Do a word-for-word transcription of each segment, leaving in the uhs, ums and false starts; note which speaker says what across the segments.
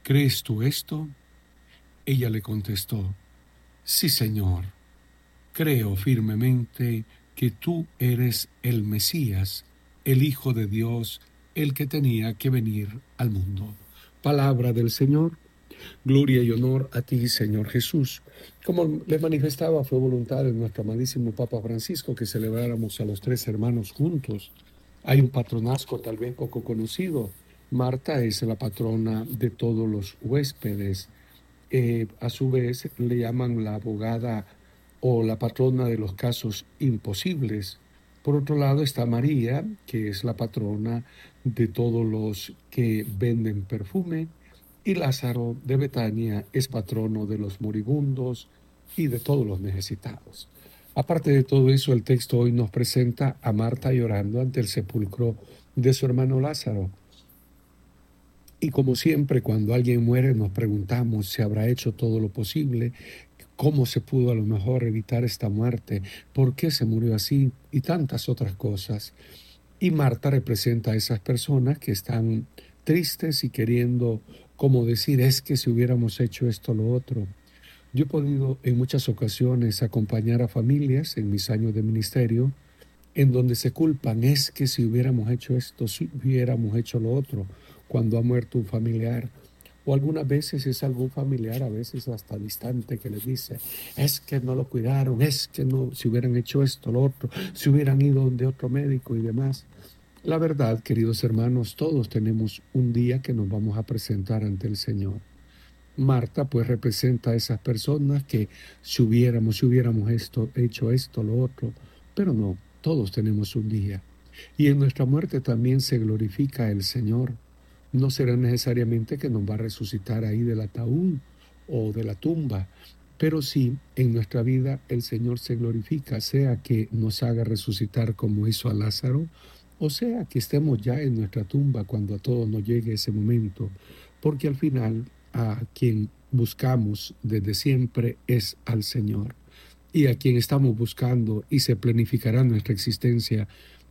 Speaker 1: ¿crees tú esto? Ella le contestó, sí, Señor, creo firmemente que tú eres el Mesías, el Hijo de Dios, el que tenía que venir al mundo. Palabra del Señor. Gloria y honor a ti, Señor Jesús. Como les manifestaba, fue voluntad de nuestro amadísimo Papa Francisco que celebráramos a los tres hermanos juntos. Hay un patronazgo tal vez poco conocido. Marta es la patrona de todos los huéspedes. Eh, a su vez le llaman la abogada o la patrona de los casos imposibles. Por otro lado está María, que es la patrona de todos los que venden perfume, y Lázaro de Betania es patrono de los moribundos y de todos los necesitados. Aparte de todo eso, el texto hoy nos presenta a Marta llorando ante el sepulcro de su hermano Lázaro. Y como siempre, cuando alguien muere, nos preguntamos si habrá hecho todo lo posible, cómo se pudo a lo mejor evitar esta muerte, por qué se murió así y tantas otras cosas. Y Marta representa a esas personas que están tristes y queriendo, como decir, es que si hubiéramos hecho esto o lo otro. Yo he podido en muchas ocasiones acompañar a familias en mis años de ministerio en donde se culpan, es que si hubiéramos hecho esto, si hubiéramos hecho lo otro, cuando ha muerto un familiar. O algunas veces es algún familiar, a veces hasta distante, que les dice, es que no lo cuidaron, es que no, si hubieran hecho esto, lo otro, si hubieran ido donde otro médico y demás. La verdad, queridos hermanos, todos tenemos un día que nos vamos a presentar ante el Señor. Marta pues representa a esas personas que si hubiéramos, si hubiéramos esto, hecho esto, lo otro, pero no, todos tenemos un día. Y en nuestra muerte también se glorifica el Señor. No será necesariamente que nos va a resucitar ahí del ataúd o de la tumba, pero sí en nuestra vida el Señor se glorifica, sea que nos haga resucitar como hizo a Lázaro, o sea que estemos ya en nuestra tumba cuando a todos nos llegue ese momento, porque al final a quien buscamos desde siempre es al Señor, y a quien estamos buscando y se planificará nuestra existencia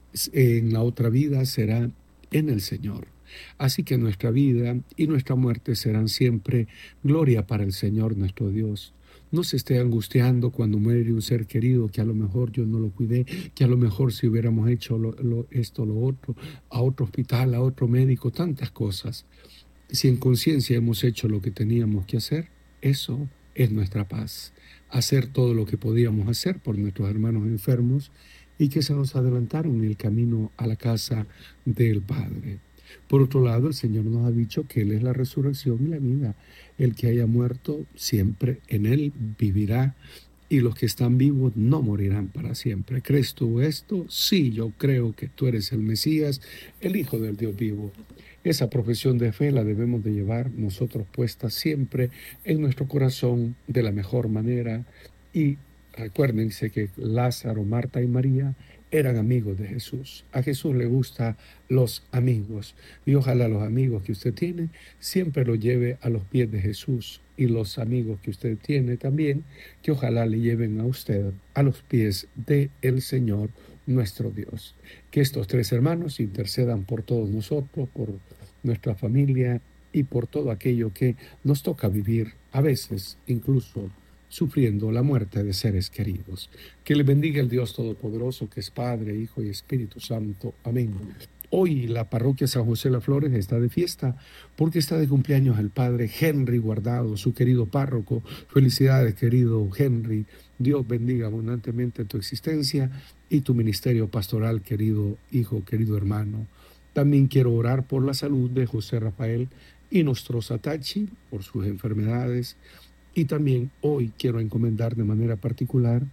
Speaker 1: en la otra vida será en el Señor. Así que nuestra vida y nuestra muerte serán siempre gloria para el Señor nuestro Dios. No se esté angustiando cuando muere un ser querido, que a lo mejor yo no lo cuidé, que a lo mejor si hubiéramos hecho lo, lo, esto, lo otro, a otro hospital, a otro médico, tantas cosas. Si en conciencia hemos hecho lo que teníamos que hacer, eso es nuestra paz. Hacer todo lo que podíamos hacer por nuestros hermanos enfermos y que se nos adelantaron en el camino a la casa del Padre. Por otro lado, el Señor nos ha dicho que Él es la resurrección y la vida. El que haya muerto, siempre en Él vivirá, y los que están vivos no morirán para siempre. ¿Crees tú esto? Sí, yo creo que tú eres el Mesías, el Hijo del Dios vivo. Esa profesión de fe la debemos de llevar nosotros puesta siempre en nuestro corazón de la mejor manera. Y recuérdense que Lázaro, Marta y María eran amigos de Jesús. A Jesús le gustan los amigos. Y ojalá los amigos que usted tiene siempre los lleve a los pies de Jesús. Y los amigos que usted tiene también, que ojalá le lleven a usted a los pies del Señor nuestro Dios. Que estos tres hermanos intercedan por todos nosotros, por nuestra familia y por todo aquello que nos toca vivir, a veces incluso sufriendo la muerte de seres queridos. Que le bendiga el Dios Todopoderoso, que es Padre, Hijo y Espíritu Santo. Amén. Hoy la parroquia San José Las Flores está de fiesta porque está de cumpleaños el padre Henry Guardado, su querido párroco. Felicidades, querido Henry. Dios bendiga abundantemente tu existencia y tu ministerio pastoral, querido hijo, querido hermano. También quiero orar por la salud de José Rafael Inostroza Tachi, por sus enfermedades. Y también hoy quiero encomendar de manera particular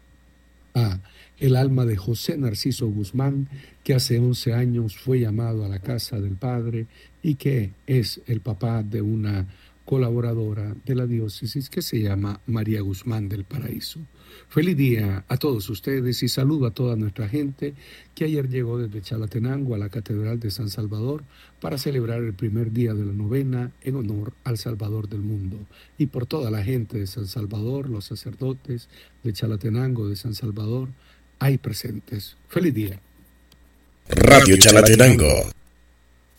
Speaker 1: a el alma de José Narciso Guzmán, que hace once años fue llamado a la casa del Padre y que es el papá de una colaboradora de la diócesis que se llama María Guzmán del Paraíso. Feliz día a todos ustedes y saludo a toda nuestra gente que ayer llegó desde Chalatenango a la Catedral de San Salvador para celebrar el primer día de la novena en honor al Salvador del mundo. Y por toda la gente de San Salvador, los sacerdotes de Chalatenango, de San Salvador, hay presentes. Feliz día.
Speaker 2: Radio Chalatenango.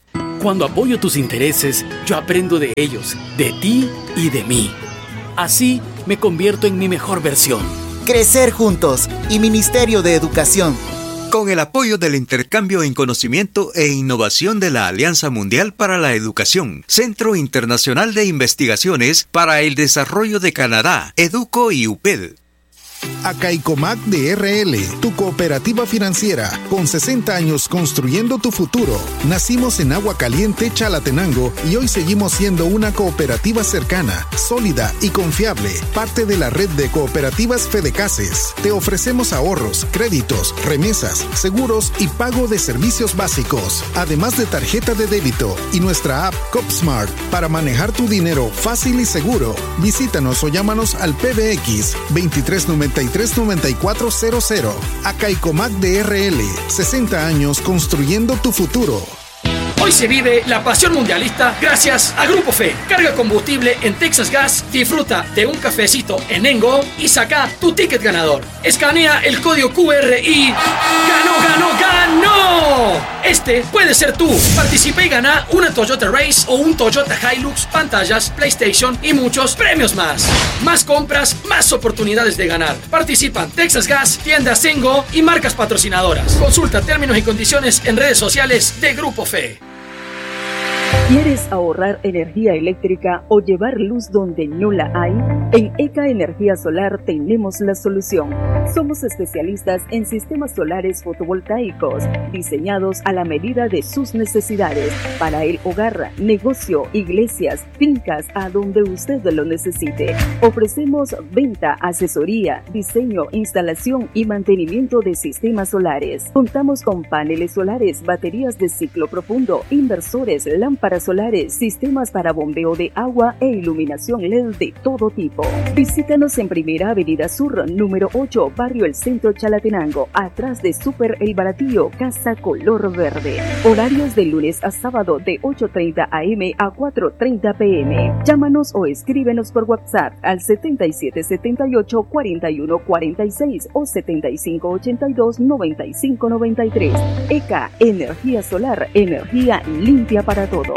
Speaker 2: Cuando apoyo tus intereses, yo aprendo de ellos, de ti y de mí. Así me convierto en mi mejor versión.
Speaker 3: Crecer juntos y Ministerio de Educación.
Speaker 4: Con el apoyo del intercambio en conocimiento e innovación de la Alianza Mundial para la Educación, Centro Internacional de Investigaciones para el Desarrollo de Canadá, EDUCO y U P E D.
Speaker 5: Acaicomac de R L, tu cooperativa financiera, con sesenta años construyendo tu futuro. Nacimos en Agua Caliente, Chalatenango, y hoy seguimos siendo una cooperativa cercana, sólida y confiable, parte de la red de cooperativas Fedecases. Te ofrecemos ahorros, créditos, remesas, seguros y pago de servicios básicos, además de tarjeta de débito y nuestra app CopSmart para manejar tu dinero fácil y seguro. Visítanos o llámanos al P B X veintitrés noventa y tres noventa y cuatro cero cero. Acaicomac de R L, sesenta años construyendo tu futuro.
Speaker 6: Hoy se vive la pasión mundialista gracias a Grupo Fe. Carga combustible en Texas Gas, disfruta de un cafecito en Engo y saca tu ticket ganador. Escanea el código Q R y ¡ganó, ganó, ganó! Este puede ser tú. Participa y gana una Toyota Race o un Toyota Hilux, pantallas, PlayStation y muchos premios más. Más compras, más oportunidades de ganar. Participan Texas Gas, tiendas Engo y marcas patrocinadoras. Consulta términos y condiciones en redes sociales de Grupo Fe.
Speaker 7: ¿Quieres ahorrar energía eléctrica o llevar luz donde no la hay? En E C A Energía Solar tenemos la solución. Somos especialistas en sistemas solares fotovoltaicos, diseñados a la medida de sus necesidades, para el hogar, negocio, iglesias, fincas, a donde usted lo necesite. Ofrecemos venta, asesoría, diseño, instalación y mantenimiento de sistemas solares. Contamos con paneles solares, baterías de ciclo profundo, inversores, lámparas solares, sistemas para bombeo de agua e iluminación L E D de todo tipo. Visítanos en Primera Avenida Sur, número ocho, Barrio El Centro, Chalatenango, atrás de Super El Baratillo, Casa Color Verde. Horarios de lunes a sábado de ocho treinta a eme a cuatro treinta pe eme. Llámanos o escríbenos por WhatsApp al setenta y siete setenta y ocho cuarenta y uno cuarenta y seis o setenta y cinco ochenta y dos noventa y cinco noventa y tres. E C A Energía Solar, energía limpia para todos.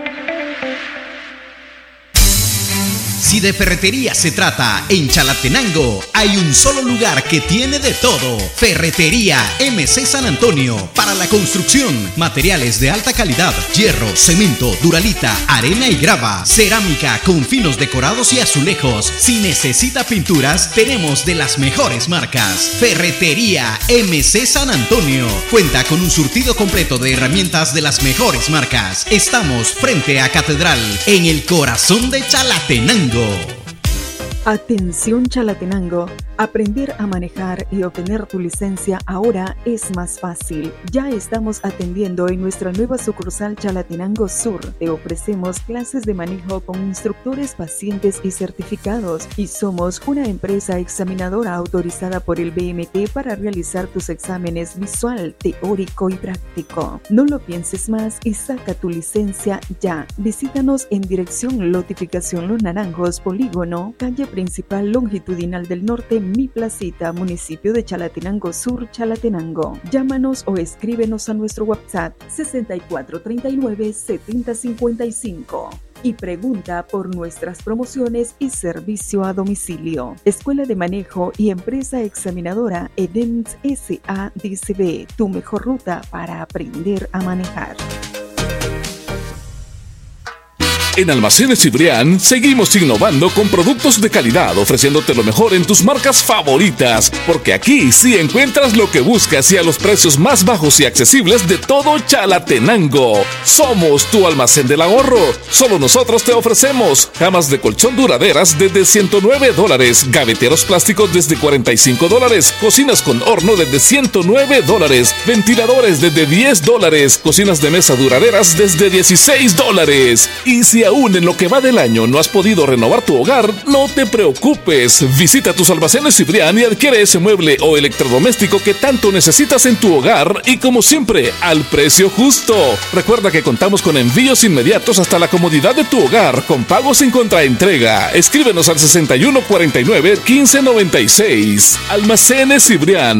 Speaker 8: Si de ferretería se trata, en Chalatenango hay un solo lugar que tiene de todo. Ferretería eme ce San Antonio. Para la construcción, materiales de alta calidad, hierro, cemento, duralita, arena y grava, cerámica con finos decorados y azulejos. Si necesita pinturas, tenemos de las mejores marcas. Ferretería eme ce San Antonio. Cuenta con un surtido completo de herramientas de las mejores marcas. Estamos frente a Catedral, en el corazón de Chalatenango.
Speaker 9: Atención Chalatenango, aprender a manejar y obtener tu licencia ahora es más fácil. Ya estamos atendiendo en nuestra nueva sucursal Chalatenango Sur. Te ofrecemos clases de manejo con instructores pacientes y certificados, y somos una empresa examinadora autorizada por el be eme te para realizar tus exámenes visual, teórico y práctico. No lo pienses más y saca tu licencia ya. Visítanos en dirección Lotificación Los Naranjos, Polígono, calle principal longitudinal del norte, Mi Placita, municipio de Chalatenango Sur, Chalatenango. Llámanos o escríbenos a nuestro WhatsApp sesenta y cuatro treinta y nueve setenta cincuenta y cinco y pregunta por nuestras promociones y servicio a domicilio. Escuela de Manejo y Empresa Examinadora EDENS ese a de ce be, tu mejor ruta para aprender a manejar.
Speaker 10: En Almacenes Cibrián seguimos innovando con productos de calidad, ofreciéndote lo mejor en tus marcas favoritas, porque aquí sí encuentras lo que buscas y a los precios más bajos y accesibles de todo Chalatenango. Somos tu almacén del ahorro. Solo nosotros te ofrecemos camas de colchón duraderas desde ciento nueve dólares, gaveteros plásticos desde cuarenta y cinco dólares, cocinas con horno desde ciento nueve dólares, ventiladores desde diez dólares, cocinas de mesa duraderas desde dieciséis dólares. Y si aún en lo que va del año no has podido renovar tu hogar, no te preocupes. Visita tus almacenes Cibrián y adquiere ese mueble o electrodoméstico que tanto necesitas en tu hogar, y como siempre, al precio justo. Recuerda que contamos con envíos inmediatos hasta la comodidad de tu hogar, con pago sin contraentrega. Escríbenos al sesenta y uno cuarenta y nueve quince noventa y seis. Almacenes Cibrián.